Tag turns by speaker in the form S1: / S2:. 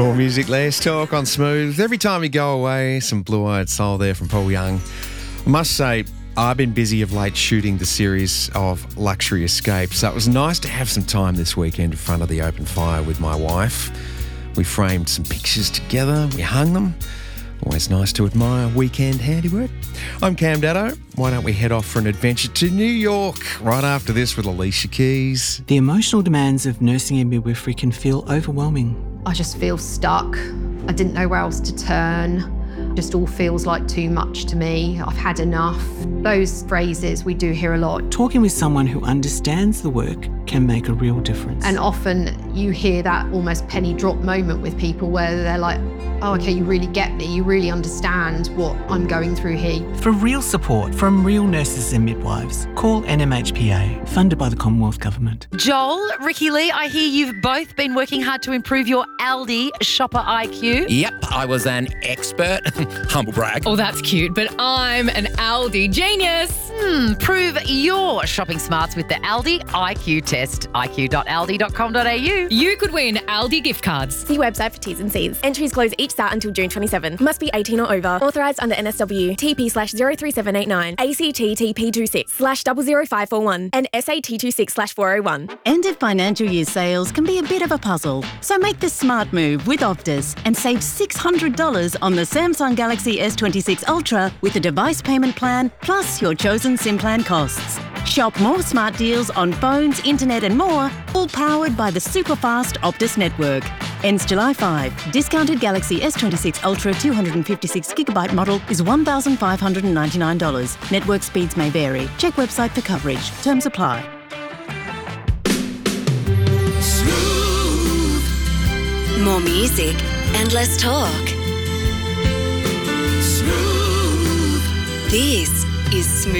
S1: More music, less talk on Smooth. Every time you go away, some Blue-Eyed Soul there from Paul Young. I must say, I've been busy of late shooting the series of Luxury Escapes, so it was nice to have some time this weekend in front of the open fire with my wife. We framed some pictures together, we hung them. Always nice to admire weekend handiwork. I'm Cam Daddo. Why don't we head off for an adventure to New York right after this with Alicia Keys.
S2: The emotional demands of nursing and midwifery can feel overwhelming.
S3: I just feel stuck. I didn't know where else to turn. Just all feels like too much to me. I've had enough. Those phrases we do hear a lot.
S2: Talking with someone who understands the work can make a real difference.
S3: And often you hear that almost penny drop moment with people where they're like, oh, okay, you really get me. You really understand what I'm going through here.
S2: For real support from real nurses and midwives, call NMHPA, funded by the Commonwealth Government.
S4: Joel, Ricky Lee, I hear you've both been working hard to improve your Aldi shopper IQ.
S5: Yep, I was an expert. Humble brag.
S6: Oh, that's cute, but I'm an Aldi genius.
S4: Prove your shopping smarts with the Aldi IQ test. iq.aldi.com.au.
S6: You could win Aldi gift cards.
S7: See website for T's and C's. Entries close each start until June 27. Must be 18 or over. Authorised under NSW. TP/03789. ACT TP26/00541 and SAT26/401.
S8: End of financial year sales can be a bit of a puzzle, so make the smart move with Optus and save $600 on the Samsung Galaxy S26 Ultra with a device payment plan plus your chosen SIM plan costs. Shop more smart deals on phones, internet and more, all powered by the super fast Optus network. Ends July 5. Discounted Galaxy S26 Ultra 256GB model is $1,599. Network speeds may vary. Check website for coverage. Terms apply.
S9: Smooth. More music and less talk. Smooth. This is Smooth.